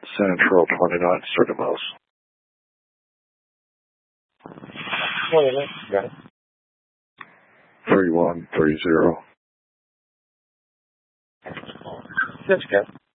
Central 29, start a mouse. 29, got it. 3130. That's good.